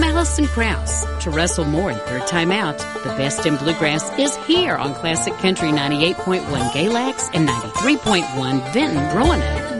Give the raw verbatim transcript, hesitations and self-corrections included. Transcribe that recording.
I'm Allison Krause. To Russell Moore and Third Time Out, the best in bluegrass is here on Classic Country ninety-eight point one Galax and ninety-three point one Vinton, Roanoke.